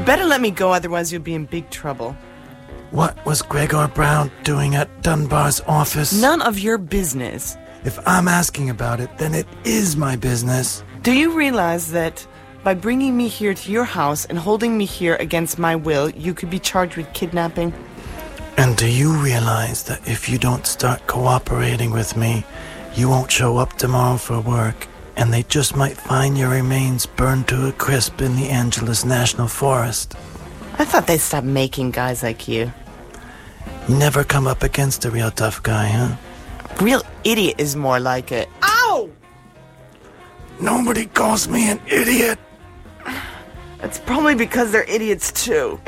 better let me go, otherwise you'll be in big trouble. What was Gregor Brown doing at Dunbar's office? None of your business. If I'm asking about it, then it is my business. Do you realize that by bringing me here to your house and holding me here against my will, you could be charged with kidnapping? And do you realize that if you don't start cooperating with me, you won't show up tomorrow for work, and they just might find your remains burned to a crisp in the Angeles National Forest? I thought they stopped making guys like you. You never come up against a real tough guy, huh? Real idiot is more like it. Ow! Nobody calls me an idiot. That's probably because they're idiots too.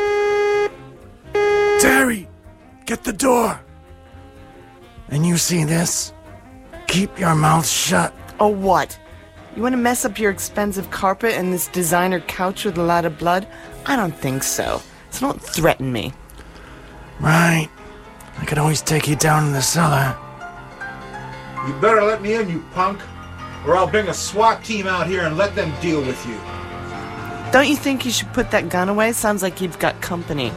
Terry, get the door. And you see this? Keep your mouth shut. Oh, what? You want to mess up your expensive carpet and this designer couch with a lot of blood? I don't think so. So don't threaten me. Right. I could always take you down in the cellar. You better let me in, you punk, or I'll bring a SWAT team out here and let them deal with you. Don't you think you should put that gun away? Sounds like you've got company.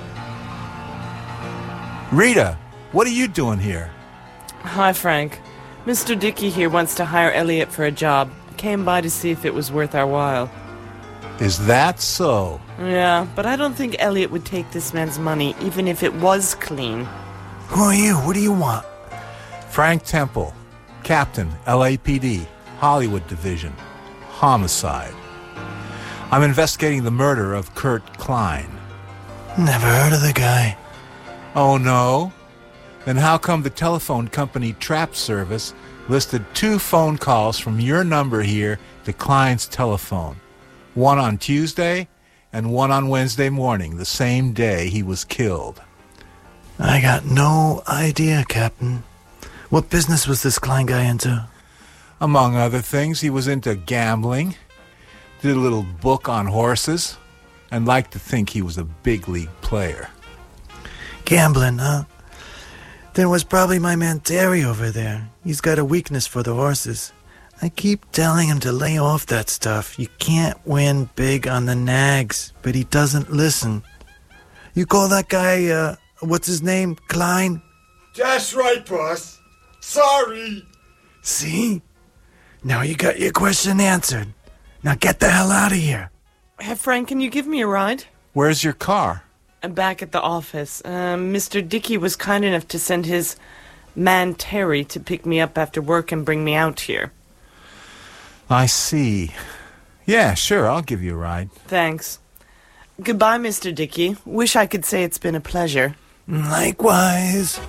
Rita, what are you doing here? Hi, Frank. Mr. Dickey here wants to hire Elliot for a job. Came by to see if it was worth our while. Is that so? Yeah, but I don't think Elliot would take this man's money, even if it was clean. Who are you? What do you want? Frank Temple, Captain, LAPD, Hollywood Division, homicide. I'm investigating the murder of Kurt Klein. Never heard of the guy. Oh, no? Then how come the telephone company Trap Service listed 2 phone calls from your number here to Klein's telephone? One on Tuesday and one on Wednesday morning, the same day he was killed. I got no idea, Captain. What business was this Klein guy into? Among other things, he was into gambling, did a little book on horses, and liked to think he was a big league player. Gambling, huh? Then it was probably my man Terry over there. He's got a weakness for the horses. I keep telling him to lay off that stuff. You can't win big on the nags, but he doesn't listen. You call that guy, what's his name, Klein? That's right, boss. Sorry. See? Now you got your question answered. Now get the hell out of here. Hey, Frank, can you give me a ride? Where's your car? I'm back at the office. Mr. Dickey was kind enough to send his man Terry to pick me up after work and bring me out here. I see. Yeah, sure, I'll give you a ride. Thanks. Goodbye, Mr. Dickey. Wish I could say it's been a pleasure. Likewise.